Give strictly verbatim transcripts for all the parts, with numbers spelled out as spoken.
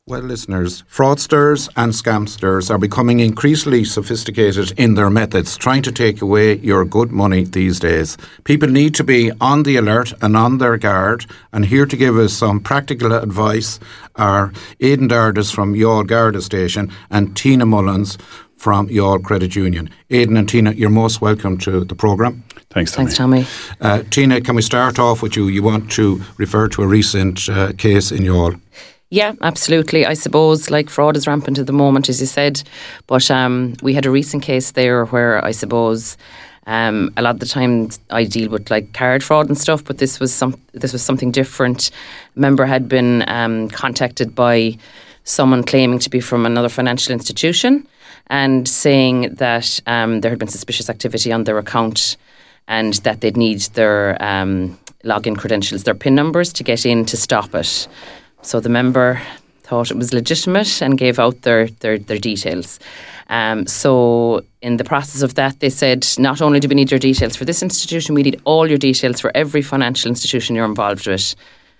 Well, listeners, fraudsters and scamsters are becoming increasingly sophisticated in their methods, trying to take away your good money these days. People need to be on the alert and on their guard, and here to give us some practical advice are Aidan Dardis from Youghal Garda Station and Tina Mullins from Youghal Credit Union. Aidan and Tina, you're most welcome to the programme. Thanks, Tommy. Thanks, Tommy. Uh, Tina, can we start off with you? You want to refer to a recent uh, case in Youghal? Yeah, absolutely. I suppose like fraud is rampant at the moment, as you said, but um, we had a recent case there where I suppose um, a lot of the time I deal with like card fraud and stuff, but this was some this was something different. A member had been um, contacted by someone claiming to be from another financial institution and saying that um, there had been suspicious activity on their account and that they'd need their um, login credentials, their PIN numbers to get in to stop it. So the member thought it was legitimate and gave out their, their, their details. Um, so in the process of that, they said, not only do we need your details for this institution, we need all your details for every financial institution you're involved with.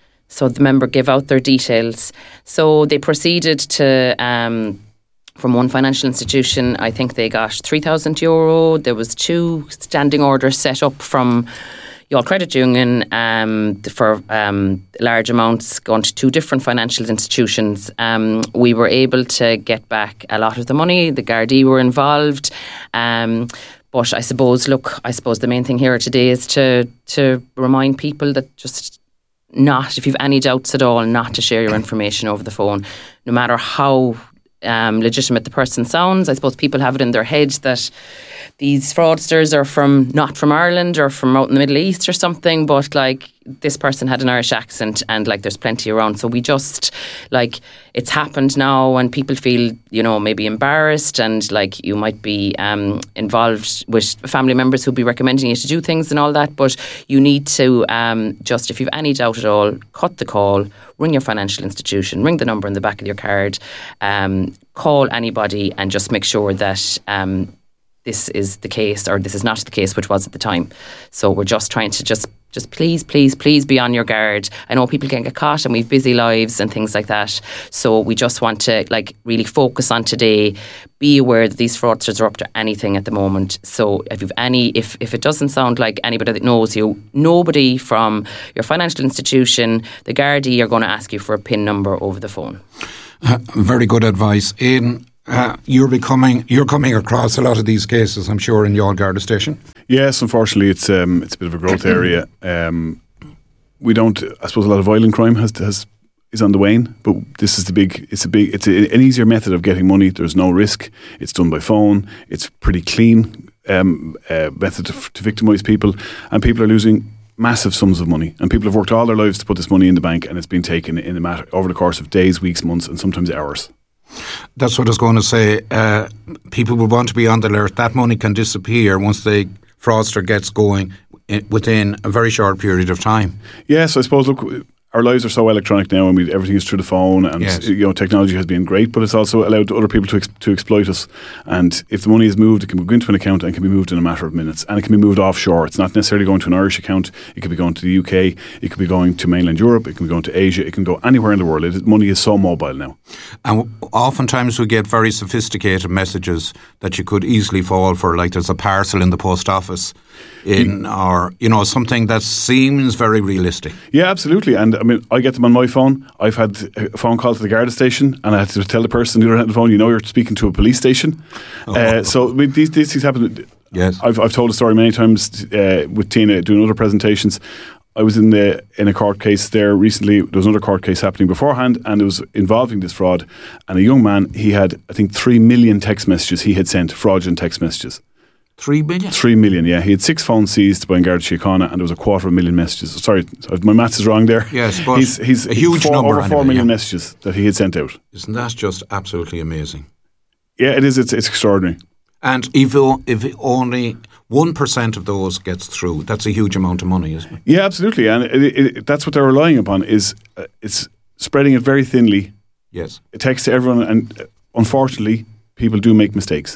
So the member gave out their details. So they proceeded to, um, from one financial institution, I think they got three thousand euro. There was two standing orders set up from Youghal Credit Union um, for um, large amounts going to two different financial institutions. Um, we were able to get back a lot of the money. The Gardaí were involved. Um, but I suppose, look, I suppose the main thing here today is to to remind people that just not, if you've any doubts at all, not to share your information over the phone, no matter how Um, legitimate the person sounds. I suppose people have it in their head that these fraudsters are from not from Ireland or from out in the Middle East or something, but like this person had an Irish accent and like there's plenty around. So we just like it's happened now and people feel, you know, maybe embarrassed and like you might be um, involved with family members who'll be recommending you to do things and all that, but you need to um, just, if you've any doubt at all, cut the call, ring your financial institution, ring the number in the back of your card, um, call anybody and just make sure that um, this is the case or this is not the case, which was at the time. So we're just trying to just Just please, please, please be on your guard. I know people can get caught and we've busy lives and things like that. So we just want to like really focus on today. Be aware that these fraudsters are up to anything at the moment. So if you've any, if, if it doesn't sound like anybody that knows you, nobody from your financial institution, the Gardaí are going to ask you for a PIN number over the phone. Uh, very good advice. Aidan, uh, you're becoming, you're coming across a lot of these cases, I'm sure, in Youghal Garda Station. Yes, unfortunately, it's um, it's a bit of a growth area. Um, we don't. I suppose a lot of violent crime has has is on the wane, but this is the big. It's a big. It's a, an easier method of getting money. There's no risk. It's done by phone. It's pretty clean um, uh, method to, to victimise people, and people are losing massive sums of money. And people have worked all their lives to put this money in the bank, and it's been taken in a matter over the course of days, weeks, months, and sometimes hours. That's what I was going to say. Uh, people will want to be on the alert. That money can disappear once the fraudster gets going within a very short period of time. Yes, I suppose, look, our lives are so electronic now and we, everything is through the phone and yes. you know, technology has been great, but it's also allowed other people to ex- to exploit us. And if the money is moved, it can go into an account and can be moved in a matter of minutes. And it can be moved offshore. It's not necessarily going to an Irish account. It could be going to the U K. It could be going to mainland Europe. It can be going to Asia. It can go anywhere in the world. It, money is so mobile now. And oftentimes we get very sophisticated messages that you could easily fall for, like there's a parcel in the post office in or, you know, something that seems very realistic. Yeah, absolutely. And I mean, I get them on my phone. I've had a phone call to the Garda station and I had to tell the person on the other end of the phone, you know, you're speaking to a police station. Oh. Uh, so I mean, these, these things happen. Yes. I've, I've told a story many times uh, with Tina doing other presentations. I was in the in a court case there recently. There was another court case happening beforehand and it was involving this fraud. And a young man, he had, I think, three million text messages he had sent, fraudulent text messages. Three million? Three million, yeah. He had six phones seized by Garda Síochána and there was a quarter of a million messages. Sorry, my maths is wrong there. Yes, but he's, he's a huge four, number. Over four anyway, million yeah. messages that he had sent out. Isn't that just absolutely amazing? Yeah, it is. It's, it's extraordinary. And if, if only one percent of those gets through, that's a huge amount of money, isn't it? Yeah, absolutely. And it, it, that's what they're relying upon is uh, it's spreading it very thinly. Yes. It takes to everyone and uh, unfortunately people do make mistakes.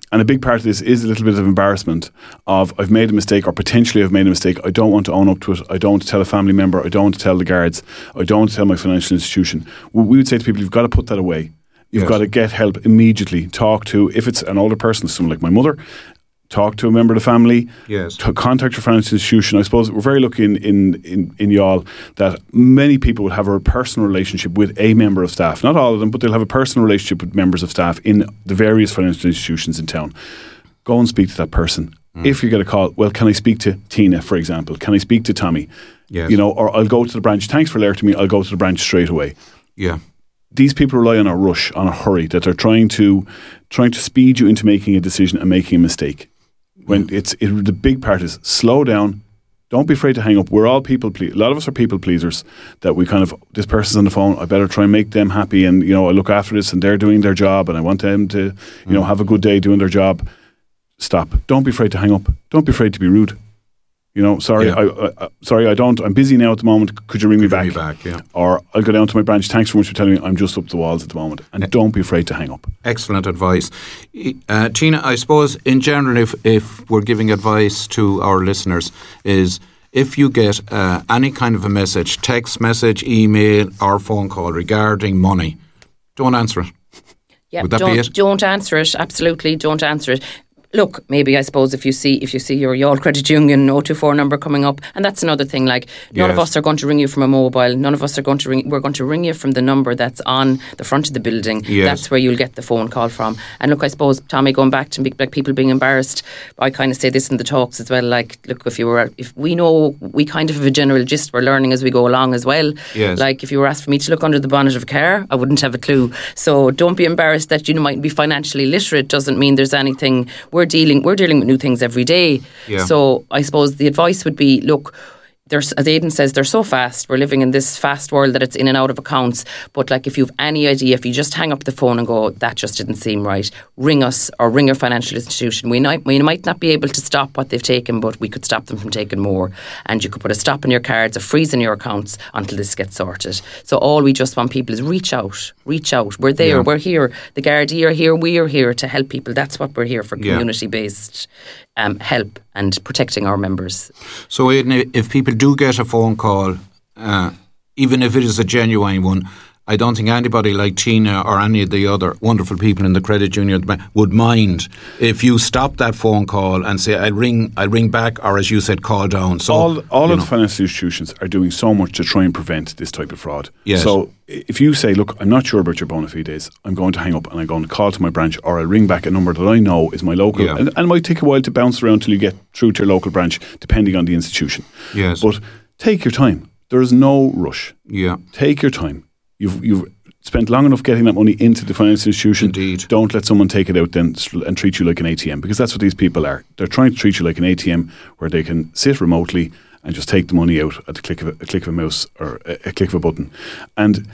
And a big part of this is a little bit of embarrassment of I've made a mistake or potentially I've made a mistake. I don't want to own up to it. I don't want to tell a family member. I don't want to tell the guards. I don't want to tell my financial institution. We would say to people, you've got to put that away. You've yes. got to get help immediately. Talk to, if it's an older person, someone like my mother, talk to a member of the family, yes. to contact your financial institution. I suppose we're very lucky in, in, in, in Youghal that many people would have a personal relationship with a member of staff. Not all of them, but they'll have a personal relationship with members of staff in the various financial institutions in town. Go and speak to that person. Mm. If you get a call, well, can I speak to Tina, for example? Can I speak to Tommy? Yes. You know, or I'll go to the branch. Thanks for alerting me. I'll go to the branch straight away. Yeah. These people rely on a rush, on a hurry, that they're trying to trying to speed you into making a decision and making a mistake. When it's it, the big part is slow down. Don't be afraid to hang up. We're all people. Ple- a lot of us are people pleasers. That we kind of, this person's on the phone. I better try and make them happy, and you know I look after this, and they're doing their job, and I want them to, you mm. know, have a good day doing their job. Stop. Don't be afraid to hang up. Don't be afraid to be rude. You know, sorry, yeah. I, I, sorry, I don't. I'm busy now at the moment. Could you ring Could me back? Me back yeah. Or I'll go down to my branch. Thanks very much for telling me. I'm just up the walls at the moment. And don't be afraid to hang up. Excellent advice, uh, Tina. I suppose in general, if if we're giving advice to our listeners, is if you get uh, any kind of a message, text message, email, or phone call regarding money, don't answer it. Yeah, Would that don't, be it? Don't answer it. Absolutely, don't answer it. Look, maybe I suppose if you see if you see your Youghal Credit Union oh two four number coming up, and that's another thing. Like none yes. of us are going to ring you from a mobile. None of us are going to ring. We're going to ring you from the number that's on the front of the building. Yes. That's where you'll get the phone call from. And look, I suppose Tommy, going back to like people being embarrassed, I kind of say this in the talks as well. Like, look, if you were, if we know, we kind of have a general gist. We're learning as we go along as well. Yes. Like if you were asked for me to look under the bonnet of a car, I wouldn't have a clue. So don't be embarrassed that you might be financially literate. Doesn't mean there's anything. We're dealing. We're dealing with new things every day. Yeah. So I suppose the advice would be, look, there's, as Aidan says, they're so fast. We're living in this fast world that it's in and out of accounts. But like if you've any idea, if you just hang up the phone and go, that just didn't seem right, ring us or ring your financial institution. We might, we might not be able to stop what they've taken, but we could stop them from taking more. And you could put a stop in your cards, a freeze in your accounts until this gets sorted. So all we just want people is reach out, reach out. We're there, yeah. we're here. The Gardaí are here, we are here to help people. That's what we're here for, yeah. community-based um, help and protecting our members. So if people do get a phone call, uh, even if it is a genuine one, I don't think anybody like Tina or any of the other wonderful people in the credit union would mind if you stop that phone call and say, I'll ring I'll ring back, or as you said, call down. So all, all of know. the financial institutions are doing so much to try and prevent this type of fraud. Yes. So if you say, look, I'm not sure about your bona fides, I'm going to hang up and I'm going to call to my branch, or I'll ring back a number that I know is my local, yeah. and, and it might take a while to bounce around till you get through to your local branch, depending on the institution. Yes. But take your time. There is no rush. Yeah. Take your time. You've you've spent long enough getting that money into the financial institution. Indeed. Don't let someone take it out then and treat you like an A T M, because that's what these people are. They're trying to treat you like an A T M where they can sit remotely and just take the money out at the click of a, a click of a mouse or a, a click of a button. And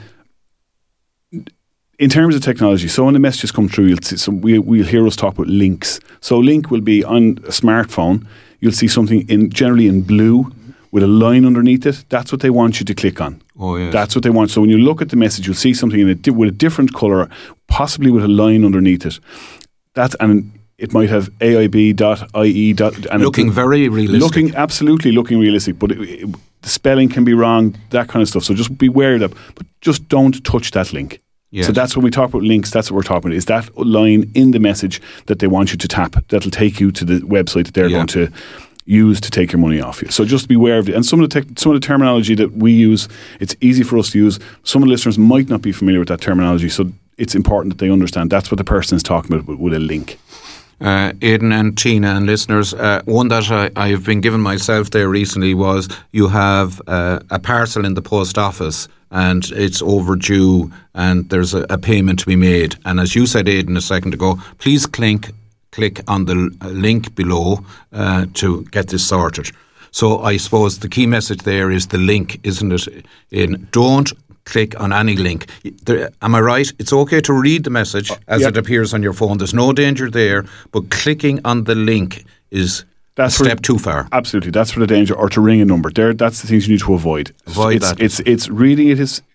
in terms of technology, so when the messages come through, you'll see, so we, we'll hear us talk about links. So link will be on a smartphone. You'll see something in generally in blue with a line underneath it. That's what they want you to click on. Oh, yes. That's what they want. So when you look at the message, you'll see something in it with a different colour, possibly with a line underneath it. That, and it might have A I B dot I E. And looking it, very realistic. Looking, absolutely looking realistic, but it, it, the spelling can be wrong, that kind of stuff. So just beware of that. But just don't touch that link. Yes. So that's when we talk about links, that's what we're talking about, is that line in the message that they want you to tap. That'll take you to the website that they're yeah. going to use to take your money off you. So just be aware of it. And some of the tech, some of the terminology that we use, it's easy for us to use. Some of the listeners might not be familiar with that terminology, so it's important that they understand that's what the person is talking about with a link. Uh, Aidan and Tina and listeners, uh, one that I, I have been given myself there recently was you have uh, a parcel in the post office and it's overdue and there's a, a payment to be made. And as you said, Aidan, a second ago, please click click on the link below uh, to get this sorted. So I suppose the key message there is the link, isn't it? In don't click on any link. There, am I right? It's okay to read the message as yep. it appears on your phone. There's no danger there, but clicking on the link is that's a step for, too far. Absolutely, that's for the danger. Or to ring a number. There, that's the things you need to avoid. Avoid it's, that. It's it's reading it is.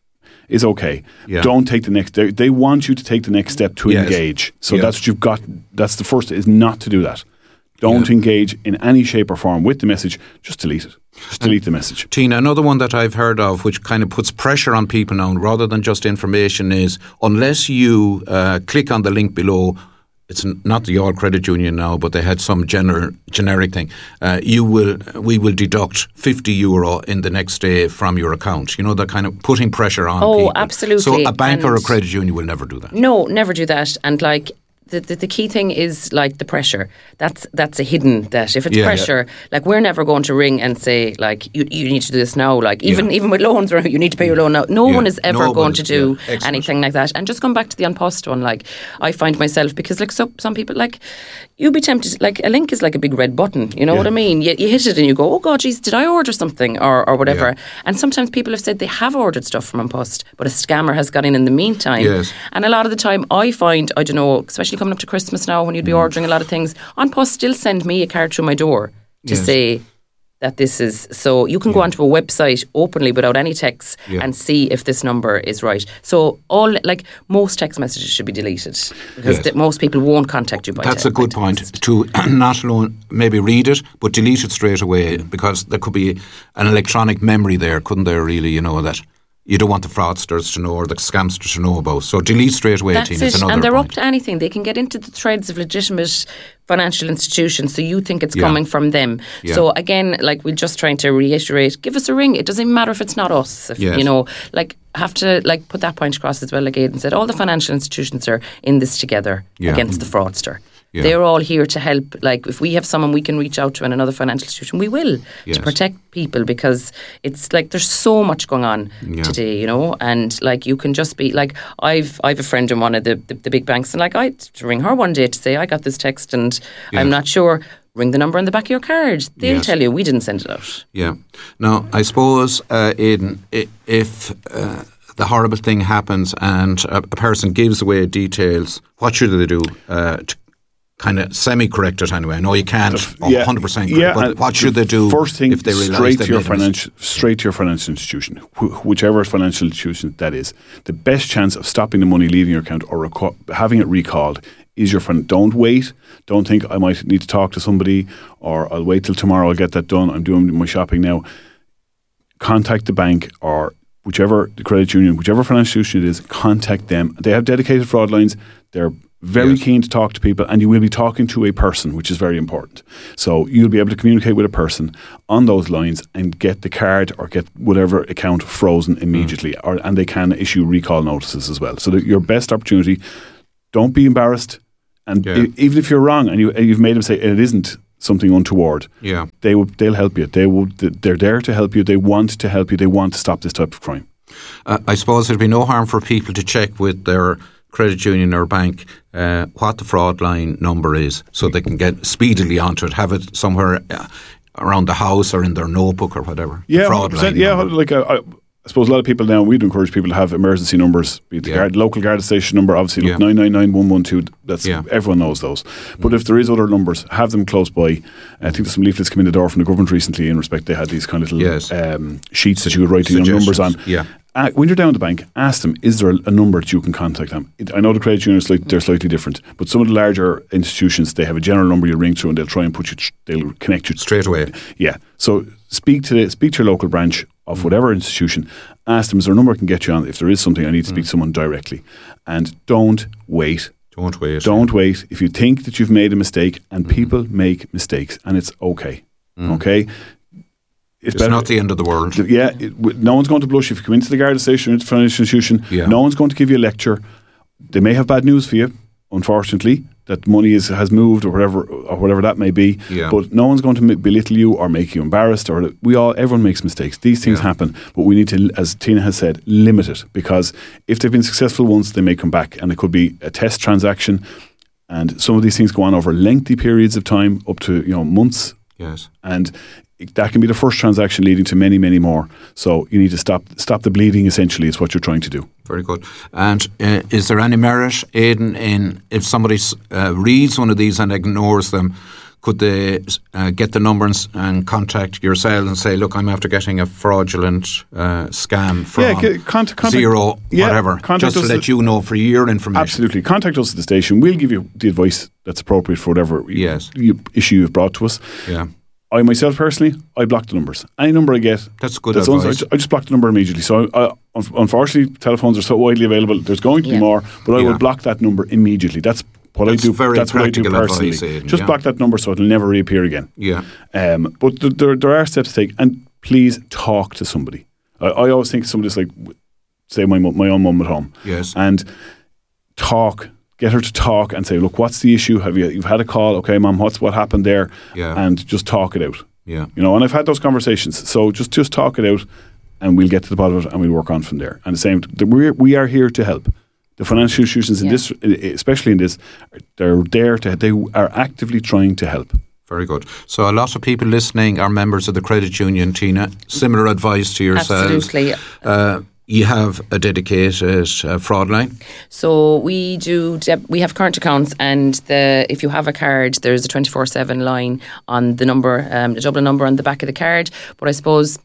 is okay. Yeah. Don't take the next. They, they want you to take the next step to Yes. engage. So Yeah. that's what you've got. That's the first, is not to do that. Don't Yeah. engage in any shape or form with the message. Just delete it. Just delete the message. Tina, another one that I've heard of, which kind of puts pressure on people now, rather than just information, is unless you uh, click on the link below, it's n- not the All Credit Union now, but they had some gener- generic thing. Uh, you will, we will deduct fifty euro in the next day from your account. You know, they're kind of putting pressure on Oh, people. absolutely. So a bank or a And- credit union will never do that. No, never do that. And like the, the the key thing is like the pressure. That's that's a hidden debt. If it's Yeah, pressure, like we're never going to ring and say like you you need to do this now. Like even Yeah. even with loans, right, you need to pay your loan now. No Yeah. one is ever going Nobody's- to do yeah. Excellent. anything like that. And just come back to the An Post one. Like I find myself, because like so, some people, like you'd be tempted. Like a link is like a big red button. You know Yeah. what I mean? You, you hit it and you go, oh God, geez, did I order something or or whatever? Yeah. And sometimes people have said they have ordered stuff from An Post, but a scammer has got in in the meantime. Yes. And a lot of the time I find, I don't know, especially coming up to Christmas now when you'd be ordering a lot of things, An Post still send me a card through my door to Yes. say that this is, so you can go onto a website openly without any text Yeah. and see if this number is right. So all, like most text messages should be deleted because Yes. th- most people won't contact you by That's te- a good by point, text. to not alone maybe read it, but delete it straight away, because there could be an electronic memory there, couldn't there, really, you know, that you don't want the fraudsters to know or the scamsters to know about. So delete straight away, That's Tina. It's it. another And they're point. up to anything. They can get into the threads of legitimate financial institutions, so you think it's Yeah. coming from them. Yeah. So again, like we're just trying to reiterate, give us a ring. It doesn't even matter if it's not us. If, Yes. You know, like have to like put that point across as well, like Aidan said, all the financial institutions are in this together Yeah. against the fraudster. Yeah. They're all here to help. Like if we have someone we can reach out to in another financial institution, we will, Yes. to protect people, because it's like there's so much going on Yeah. today, you know, and like you can just be like, I've I've a friend in one of the, the, the big banks, and like I had to ring her one day to say I got this text and Yeah. I'm not sure. Ring the number on the back of your card. They'll Yes. tell you we didn't send it out. Yeah. Now, I suppose, uh, Aidan, i- if uh, the horrible thing happens and a, a person gives away details, what should they do uh, to kind of semi-correct it anyway? I know you can't one hundred percent correct, but and what should they do First thing, if they realise straight they to your made a mistake? financial, straight to your financial institution, wh- whichever financial institution that is. The best chance of stopping the money leaving your account or reco- having it recalled is your friend. Don't wait. Don't think I might need to talk to somebody, or I'll wait till tomorrow. I'll get that done. I'm doing my shopping now. Contact the bank or whichever the credit union, whichever financial institution it is. Contact them. They have dedicated fraud lines. They're very Yes. keen to talk to people, and you will be talking to a person, which is very important. So you'll be able to communicate with a person on those lines and get the card or get whatever account frozen immediately, Mm. or and they can issue recall notices as well. So that your best opportunity, don't be embarrassed, and Yeah. e- even if you're wrong and you and you've made a mistake and it isn't something untoward, Yeah. they will they'll help you. They will they're there to help you. They want to help you. They want to stop this type of crime. Uh, I suppose there'd be no harm for people to check with their credit union or bank uh, what the fraud line number is, so they can get speedily onto it, have it somewhere uh, around the house or in their notebook or whatever. The Yeah, fraud one hundred percent. line Yeah, number. like uh, I, I suppose a lot of people now, we'd encourage people to have emergency numbers, be it the Yeah. guard, local guard station number, obviously, look, Yeah. nine nine nine one one two, that's, Yeah. everyone knows those. But if there is other numbers, have them close by. I think there's some leaflets come in the door from the government recently in respect, they had these kind of little Yes. um, sheets that you could write your numbers on. Yeah. Uh, when you're down at the bank, ask them, is there a, a number that you can contact them? It, I know the credit unions, like, they're slightly different, but some of the larger institutions, they have a general number you ring through and they'll try and put you, tr- they'll connect you Straight away. yeah. So speak to the, speak to your local branch of whatever institution. Ask them, is there a number I can get you on? If there is something, I need to speak to someone directly. And don't wait. Don't wait. Don't wait. If you think that you've made a mistake, and people make mistakes, and it's okay. Okay? It's not the end of the world. Yeah, it, w- no one's going to blush if you come into the Garda station or into the financial institution. Yeah. No one's going to give you a lecture. They may have bad news for you, unfortunately, that money is, has moved or whatever, or whatever that may be. Yeah. But no one's going to m- belittle you or make you embarrassed. Or we all, everyone makes mistakes. These things Yeah. happen, but we need to, as Tina has said, limit it, because if they've been successful once, they may come back, and it could be a test transaction. And some of these things go on over lengthy periods of time, up to you know months. Yes. And it- that can be the first transaction leading to many, many more. So you need to stop stop the bleeding, essentially, is what you're trying to do. Very good. And uh, is there any merit, Aidan, in if somebody uh, reads one of these and ignores them, could they uh, get the numbers and contact yourself and say, look, I'm after getting a fraudulent uh, scam from yeah, c- contact, contact, Zero, yeah, whatever, just to let you know for your information. Absolutely. Contact us at the station. We'll give you the advice that's appropriate for whatever yes. you, issue you've brought to us. Yeah. I myself personally, I block the numbers. Any number I get, that's good that's advice. I just block the number immediately. So, I, unfortunately, telephones are so widely available. There's going to be yeah. more, but I yeah. will block that number immediately. That's what that's I do. Very that's what I do personally. Advice, Aidan, just yeah. block that number so it'll never reappear again. Yeah. Um, but th- there, there are steps to take, and please talk to somebody. I, I always think somebody's like, say, my mum, my own mum at home. Yes. And talk. Get her to talk and say, look, what's the issue? Have you you've had a call? Okay, mum, what's what happened there? Yeah. And just talk it out. Yeah. You know, and I've had those conversations. So just just talk it out, and we'll get to the bottom of it, and we'll work on from there. And the same, the, we're, we are here to help. The financial institutions in yeah. this, especially in this, they're there to. They are actively trying to help. Very good. So a lot of people listening are members of the credit union, Tina. Similar advice to yourselves. Absolutely. Uh, you have a dedicated uh, fraud line. So we do. Deb- we have current accounts, and the if you have a card, there's a twenty-four seven line on the number, um, the Dublin number on the back of the card. But I suppose,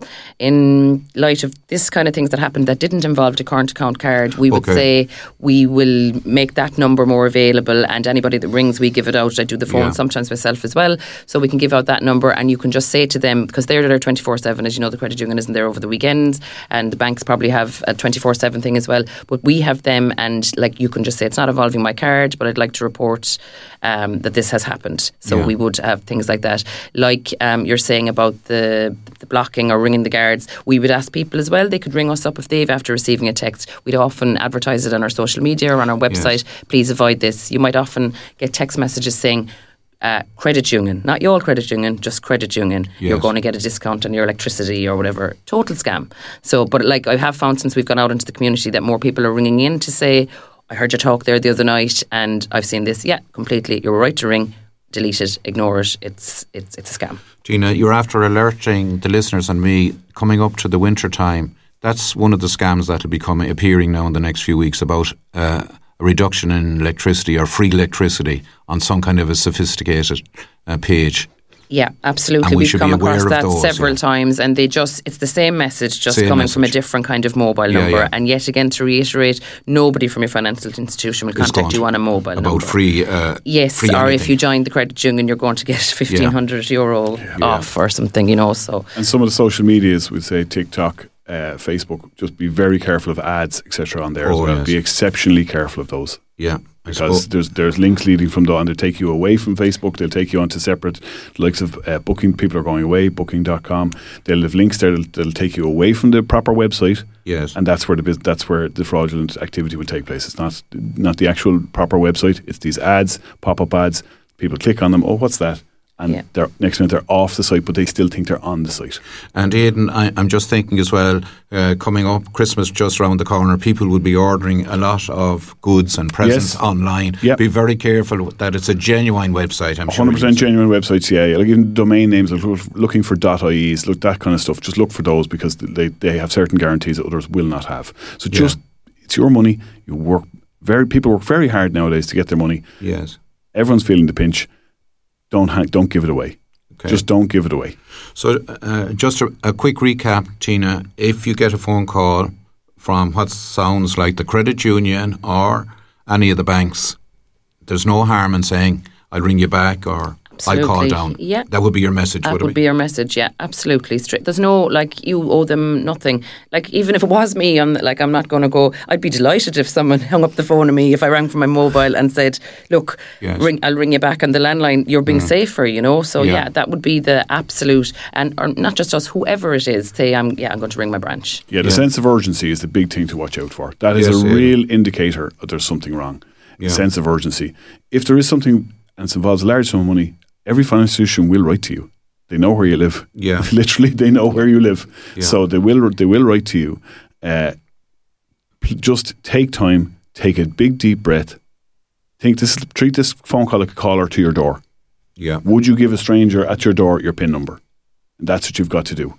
in light of this kind of things that happened that didn't involve the current account card, we would okay. say we will make that number more available. And anybody that rings, we give it out. I do the phone yeah. sometimes myself as well, so we can give out that number, and you can just say to them, because they're there twenty-four seven. As you know, the credit union isn't there over the weekends, and the banks probably have a twenty-four seven thing as well, but we have them, and like you can just say it's not involving my card, but I'd like to report um, that this has happened. So yeah. we would have things like that, like um, you're saying about the, the blocking or ringing the guards. We would ask people as well, they could ring us up if they've after receiving a text. We'd often advertise it on our social media or on our website. Yes. Please avoid this. You might often get text messages saying Uh, credit union, not your credit union, just credit union. Yes. You're going to get a discount on your electricity or whatever. Total scam. So, but like I have found since we've gone out into the community that more people are ringing in to say, I heard you talk there the other night and I've seen this. Yeah, completely. You're right to ring. Delete it. Ignore it. It's it's it's a scam. Gina, you're after alerting the listeners and me coming up to the winter time. That's one of the scams that will be coming, appearing now in the next few weeks about uh, a reduction in electricity or free electricity on some kind of a sophisticated uh, page. Yeah, absolutely. And we We've should come be aware across of that those, several yeah. times, and they just, it's the same message, just Same coming message. from a different kind of mobile Yeah, number. yeah. And yet again, to reiterate, nobody from your financial institution will It's contact going you on a mobile about number. free uh, Yes, free or anything. if you join the credit union, you're going to get fifteen hundred euro off or something, you know. So And some of the social medias, we'd say TikTok, uh, Facebook, just be very careful of ads, et cetera on there Oh, as well. yes. Be exceptionally careful of those. Yeah, I Because suppose. there's there's links leading from the, and they take you away from Facebook. They'll take you onto separate likes of uh, booking. People are going away, booking dot com. They'll have links there that'll, that'll take you away from the proper website. Yes. And that's where the bus- that's where the fraudulent activity will take place. It's not not the actual proper website. It's these ads, pop up ads. People click on them. Oh, what's that? And Yeah. they're next minute they're off the site, but they still think they're on the site. And Aidan, I, I'm just thinking as well, uh, coming up, Christmas just around the corner, people will be ordering a lot of goods and presents Yes. online. Yep. Be very careful that it's a genuine website, I'm one sure. hundred percent you- genuine websites, yeah. Like even domain names, look, looking for .ies, look that kind of stuff. Just look for those because they, they have certain guarantees that others will not have. So just, it's your money. You work very, people work very hard nowadays to get their money. Yes. Everyone's feeling the pinch. Don't hang, don't give it away. Okay. Just don't give it away. So uh, just a, a quick recap, Tina. If you get a phone call from what sounds like the credit union or any of the banks, there's no harm in saying, I'll ring you back or I'll call Absolutely. down. Yeah. That would be your message, that would would it be your message, yeah, absolutely. Straight. There's no, like, you owe them nothing. Like, even if it was me, I'm, like, I'm not going to go, I'd be delighted if someone hung up the phone on me, if I rang from my mobile and said, look, Yes. ring, I'll ring you back on the landline, you're being safer, you know. So, Yeah. yeah. that would be the absolute, and or not just us, whoever it is, say, I'm, yeah, I'm going to ring my branch. Yeah, the Yeah. sense of urgency is the big thing to watch out for. That is Yes, a yeah. real indicator that there's something wrong. Yeah. The sense of urgency. If there is something and it involves a large sum of money, every financial institution will write to you. They know where you live. Yeah. Literally, they know where you live. Yeah. So they will they will write to you. Uh, p- just take time, take a big deep breath. Think this. Treat this phone call like a caller to your door. Yeah. Would you give a stranger at your door your PIN number? And that's what you've got to do.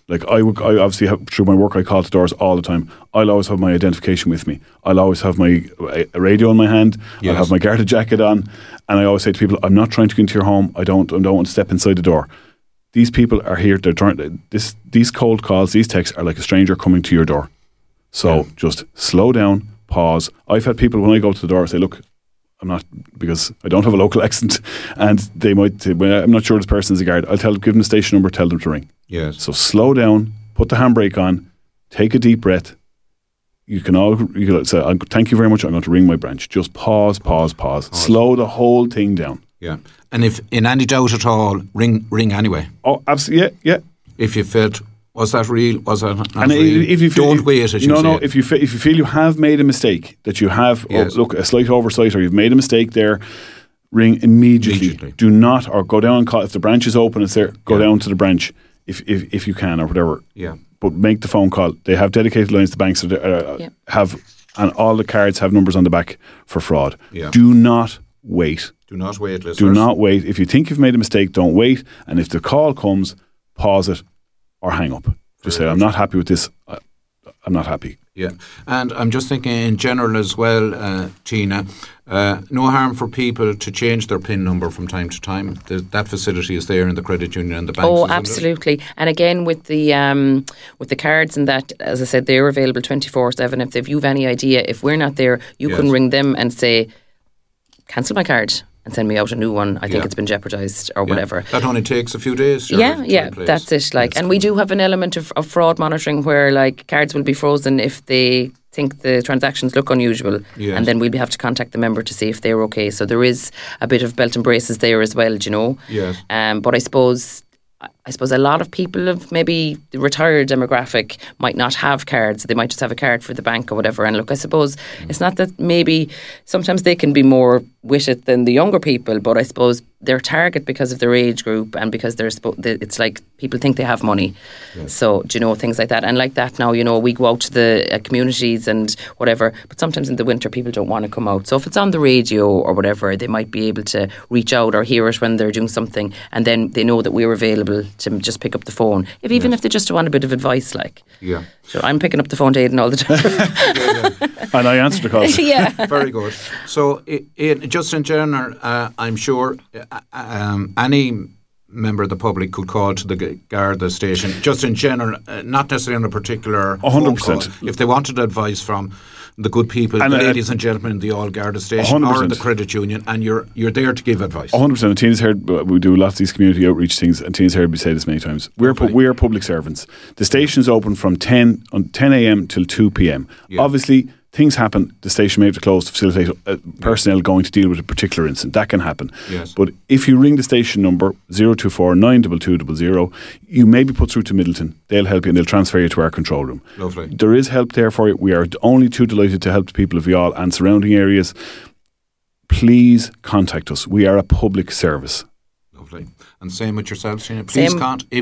Like I, would, I obviously have, through my work, I call to doors all the time. I'll always have my identification with me. I'll always have my a radio in my hand. Yes. I'll have my Garda jacket on, and I always say to people, "I'm not trying to go into your home. I don't, I don't want to step inside the door. These people are here. They're trying. This, these cold calls, these texts are like a stranger coming to your door. So yeah. just slow down, pause. I've had people when I go to the door say, "Look, I'm not," because I don't have a local accent, and they might say, well, I'm not sure this person is a guard. I'll tell, give them the station number, tell them to ring. Yes. So slow down, put the handbrake on, take a deep breath. You can all you can say, "Thank you very much. I'm going to ring my branch." Just pause, pause, pause. pause. Slow the whole thing down. Yeah. And if in any doubt at all, ring ring anyway. Oh, absolutely. Yeah, yeah. If you felt, was that real? Was that not and real? If you feel, don't if, wait. As you no, say. no. If you fe- if you feel you have made a mistake, that you have yes. oh, look a slight oversight, or you've made a mistake there, ring immediately. immediately. Do not, or go down and call. If the branch is open, it's there. Go yeah. down to the branch if, if if you can, or whatever. Yeah. But make the phone call. They have dedicated lines. The banks uh, yeah. have, and all the cards have numbers on the back for fraud. Yeah. Do not wait. Do not wait, listeners. Do not wait. If you think you've made a mistake, don't wait. And if the call comes, pause it or hang up. Just say, "I'm not happy with this. I, I'm not happy." Yeah. And I'm just thinking in general as well, uh, Tina, uh, no harm for people to change their PIN number from time to time. The, that facility is there in the credit union and the banks. Oh, absolutely. And again, with the um, with the cards and that, as I said, they're available twenty-four seven. If they've, you've any idea, if we're not there, you yes. can ring them and say, "Cancel my card and send me out a new one. I think yeah. it's been jeopardised," or yeah. whatever. That only takes a few days. Yeah, yeah, that's it. Like, that's and cool. we do have an element of, of fraud monitoring where, like, cards will be frozen if they think the transactions look unusual, yes. and then we'll have to contact the member to see if they're okay. So there is a bit of belt and braces there as well, do you know. Yes. Um, but I suppose. I suppose a lot of people of maybe the retired demographic might not have cards. They might just have a card for the bank or whatever. And look, I suppose mm. it's not that maybe sometimes they can be more witted than the younger people, but I suppose they're target because of their age group and because they're spo- it's like people think they have money. Yes. So, do you know, things like that. And like that now, you know, we go out to the uh, communities and whatever, but sometimes in the winter people don't want to come out. So if it's on the radio or whatever, they might be able to reach out or hear it when they're doing something, and then they know that we're available to just pick up the phone, if even yes. if they just want a bit of advice, like. Yeah. So I'm picking up the phone to Aidan all the time. yeah, yeah. And I answer the calls. yeah. Very good. So, it, it, just in general, uh, I'm sure uh, um, any member of the public could call to the Garda station, just in general, uh, not necessarily on a particular one hundred percent. phone call. If they wanted advice from the good people, and, the uh, ladies and gentlemen in the All Garda station one hundred percent. Or the credit union, and you're you're there to give advice. one hundred percent. And Tina's heard, we do lots of these community outreach things, and Tina's heard me say this many times. We're okay. pu- we're public servants. The station's open from ten a.m. till two p.m. Yeah. Obviously, things happen. The station may have to close to facilitate uh, personnel going to deal with a particular incident. That can happen. Yes. But if you ring the station number zero two four nine two two zero zero, you may be put through to Middleton. They'll help you and they'll transfer you to our control room. Lovely. There is help there for you. We are only too delighted to help the people of Youghal and surrounding areas. Please contact us. We are a public service. Lovely. And same with yourself, Tina. Please Same. contact.